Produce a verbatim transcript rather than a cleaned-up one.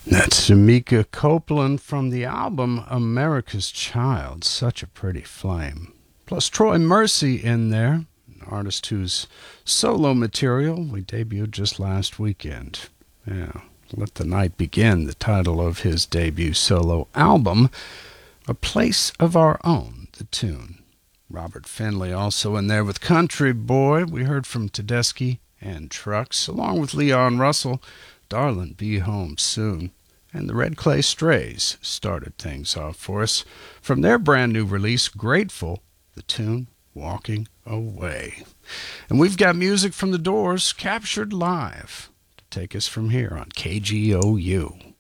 That's Shamika Copeland from the album America's Child. Such a pretty flame. Plus Troy Mercy in there, an artist whose solo material we debuted just last weekend. Yeah, Let the Night Begin, the title of his debut solo album. A Place of Our Own, the tune. Robert Finley also in there with Country Boy. We heard from Tedeschi and Trucks, along with Leon Russell. Darlin', Be Home Soon. And the Red Clay Strays started things off for us. From their brand new release, Grateful, the tune Walking Away. And we've got music from The Doors captured live to take us from here on K G O U.